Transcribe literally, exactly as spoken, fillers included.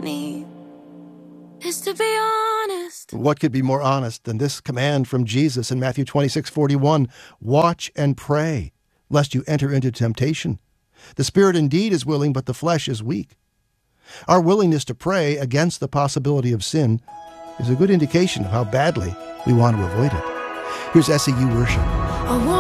me is to be honest. What could be more honest than this command from Jesus in Matthew twenty-six forty-one? Watch and pray, lest you enter into temptation. The spirit indeed is willing, but the flesh is weak. Our willingness to pray against the possibility of sin is a good indication of how badly we want to avoid it. Here's S E U Worship. I want